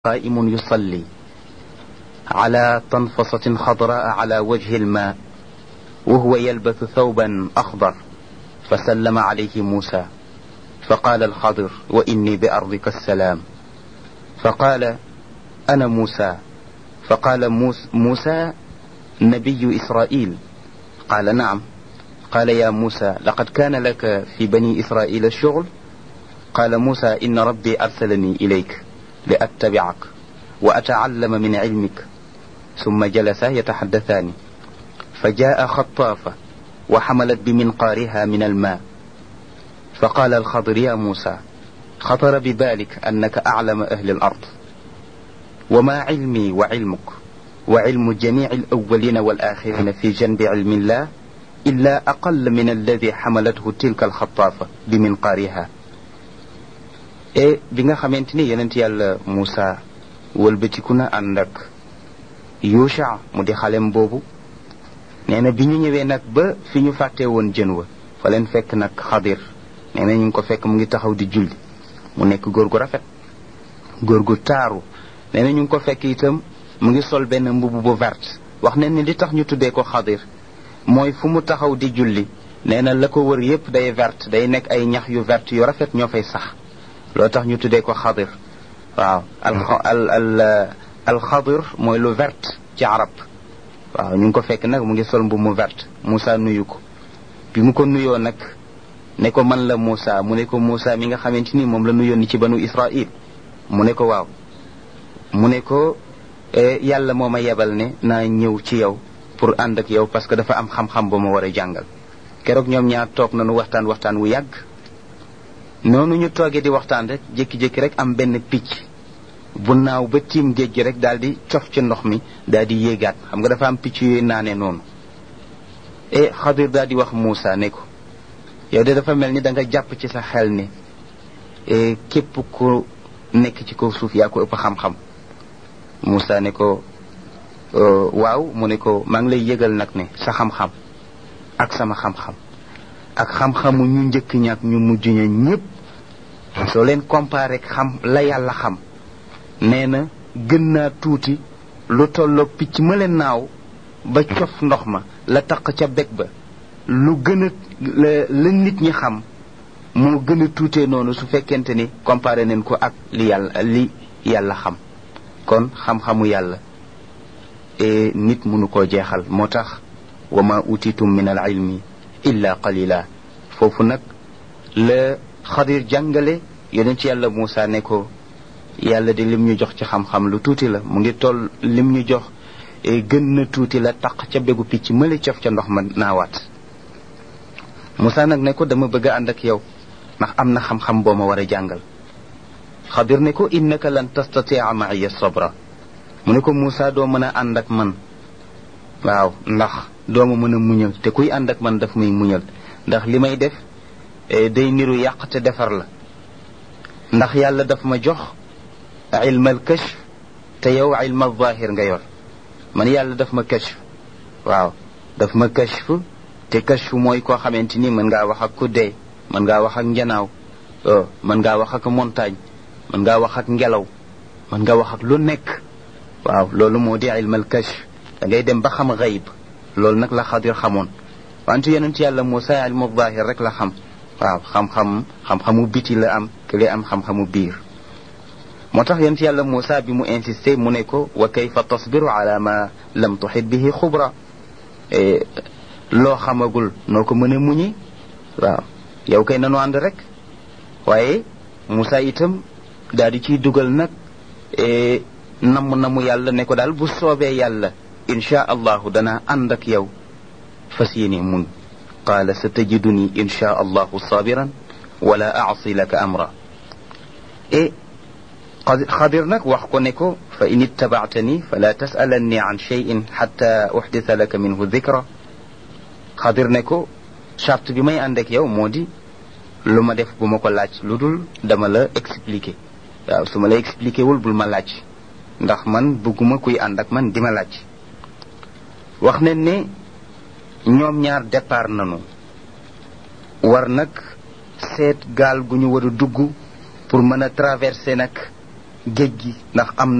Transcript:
قائم يصلي على تنفصة خضراء على وجه الماء وهو يلبث ثوبا أخضر، فسلم عليه موسى فقال الخضر: وإني بأرضك السلام. فقال: أنا موسى. فقال موسى نبي إسرائيل؟ قال: نعم. قال: يا موسى، لقد كان لك في بني إسرائيل الشغل؟ قال موسى: إن ربي أرسلني إليك لأتبعك وأتعلم من علمك. ثم جلسا يتحدثان، فجاء خطافة وحملت بمنقارها من الماء، فقال الخضر: يا موسى، خطر ببالك أنك أعلم أهل الأرض، وما علمي وعلمك وعلم جميع الأولين والآخرين في جنب علم الله إلا أقل من الذي حملته تلك الخطافة بمنقارها. bi nga xamante ni yonent yàlla Muusa wëlbatiku na ànd ak Yusha mu di xalem boobu, nee na bi ñu ñëwee nag ba fi ñu fàttee woon jën wa fa leen fekk nag Xadir. nee na ñu ngi ko fekk mu ngi taxaw di julli, mu nekk góor gu rafet, góor gu taaru. nee na ñu ngi ko fekk itam mu ngi sol benn mbubb bu verte. wax nañ ni li tax ñu tuddee ko Xadir mooy fu mu taxaw di julli, nee na la ko wër yépp day verte, day nekk ay ñax yu verte yu rafet ñoo fay sax. loo tax ñu tuddee ko Xadir. waaw alxadir mooy lu verte ci arab. waaw ñu ngi ko fekk nag mu ngi sol mbubb mu verte. Moussa nuyu ko. bi mu ko nuyoo nag ne ko man la Moussa. mu ne ko Moussa mi nga xamante ni moom la nuyoon ni ci banu Israil. mu ne ko waaw. mu ne ko yàlla moo ma yebal ne naa ñëw ci yow pour ànd ak yow parce que dafa am xam-xam ba ma war a jàngal. keroog ñoom ñaar toog nañu waxtaan wu yàgg. noonu ñu toogee di waxtaan rek jékki-jékki rek am benn picc bu naaw ba tiim géej gi rek daal di cof ci ndox mi daal di yéegaat. xam nga dafa am picc yooyu naane noonu. Xadir daal di wax Moussa ne ko: yow de dafa mel ni da nga jàpp ci sa xel ne képp ku nekk ci kaw suuf yaa ko ëpp xam-xam. Moussa ne ko waaw. mu ne ko maa ngi lay yëgal nag ne sa xam-xam ak sama xam-xam ak xam-xamu ñu njëkk ñaak ñu mujj ña ñépp soo leen comparé xam la yàlla xam, nee na gën naa tuuti lu tolloog picc ma leen naaw ba cof ndox ma la taq ca beg ba. lu gën a la nit ñi xam moo gën a tuutee noonu su fekkente ni comparé nañ ko ak li yàlla xam. kon xam-xamu yàlla nit mënu koo jeexal. moo tax wa ma utitum min al ilmi illa qalila. foofu nag la Xadir jàngale yonent yàlla Moussa ne ko yàlla de lim ñu jox ci xam-xam lu tuuti la. mu ngi toll lim ñu jox gën na tuuti la taq ca begu picc mële cof ca ndox ma naawaat. Moussa nag ne ko dama bëgg a ànd ak yow ndax am na xam-xam boo ma war a jàngal. Xadir ne ko innaka lan tastatia ma'iya sabra. mu ne ko Moussa doo mën a ànd ak man. waaw ndax doo ma mën a muñal, te kuy ànd ak man daf muy muñal. ndax li may def day niru yàq te defar la. ndax yàlla daf ma jox ilmal kashf te yow ilmal zahir nga yor. man yàlla daf ma kashf. waaw daf ma kashf te kashf mooy koo xamante ni mën ngaa wax ak ku dee, mën ngaa wax ak njanaaw, mën ngaa wax ak montagne, mën ngaa wax ak ngelaw, mën nga wax ak lu nekk. waaw loolu moo di ilmal kashf. da ngay dem ba xam xayb. loolu nag la Xadir xamoon. wante yonent yàlla Muusaa ilmu zahir rek la xam. waaw xam-xamu biti la am, kële am xam-xamu biir. moo tax yonent yàlla Muusaa bi mu insisté mu ne ko: wa kayfa tasbiru ala ma lam tuhit bihi xubra. loo xamagul noo ko mën a muñi. waaw yow kay nanu ànd rek. waaye Muusaa itam daal di ciy dugal nag namu yàlla ne ko daal bu soobee yàlla insha allahu danaa ànd ak yow fas yéene muñ. qaala sa tajiduni insha allahu sabiran wala aasi laka amra. Xadir nag wax ko ne ko: fa in ittabaatani fala tasalanni an cheyin xatta uxdisa laka minhu dikra. Xadir ne ko charte bi may ànd ak yow moo di lu ma def bu ma ko laaj lu dul dama la expliquer. waaw su ma la expliquer wul bul ma laaj, ndax man bëgguma kuy ànd ak man di ma laaj. wax nañ ne ñoom ñaar départ nañu war nag seet gaal gu ñu war a dugg pour mën a traverser nag géej gi ndax am